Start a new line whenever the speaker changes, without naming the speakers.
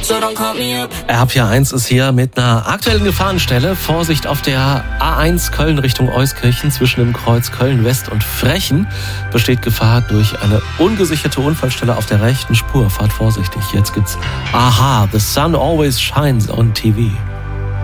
RPR1 ist hier mit einer aktuellen Gefahrenstelle. Vorsicht auf der A1 Köln Richtung Euskirchen zwischen dem Kreuz Köln-West und Frechen. Besteht Gefahr durch eine ungesicherte Unfallstelle auf der rechten Spur. Fahrt vorsichtig. Jetzt gibt's Aha, The Sun Always Shines on TV.